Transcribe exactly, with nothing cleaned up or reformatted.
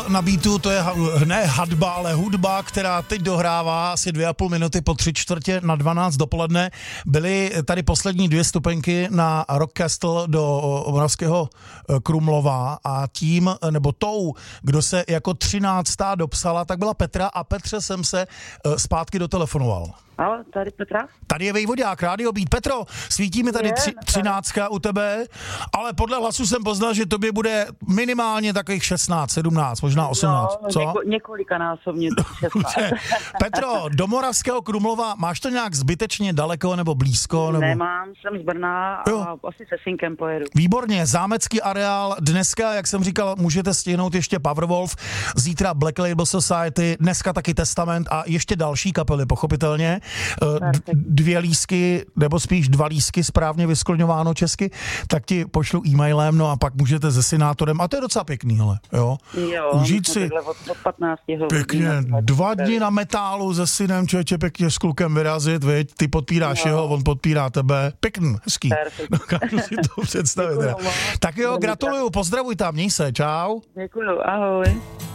na beatu, to je ne hadba, ale hudba, která teď dohrává asi dvě a půl minuty po tři čtvrtě na dvanáct dopoledne. Byly tady poslední dvě stupenky na Rock Castle do Moravského Krumlova a tím, nebo tou, kdo se jako třináctá dopsala, tak byla Petra a Petře jsem se zpátky dotelefonoval. Ale tady Petra? Tady je Vejvodák, Rádio Beat. Petro, svítí mi tady tři, třináctka u tebe, ale podle hlasu jsem poznal, že tobě bude minimálně takových šestnáct, sedmnáct, možná osmnáct. No, co? Něko, několikanásobně šestnáct. Petro, do Moravského Krumlova máš to nějak zbytečně daleko nebo blízko? Nebo... Nemám, jsem z Brna a jo. Asi se synkem pojedu. Výborně, zámecký areál. Dneska, jak jsem říkal, můžete stihnout ještě Powerwolf, zítra Black Label Society, dneska taky Testament a ještě další kapely, pochopitelně. Dvě lísky, nebo spíš dva lísky, správně vyskloňováno česky, tak ti pošlu e-mailem, no a pak můžete se Synátorem, a to je docela pěkný, hele, jo. Jo, užít si od, od patnácti pěkně, dva dny na metálu se synem, člověče, pěkně s klukem vyrazit, viď, ty podpíráš no. jeho, on podpírá tebe, pěkný, hezký. Dokážu si to představit. Děkuju, tak jo, gratuluju, pozdravuj tam, měj se, čau. Děkuju, ahoj.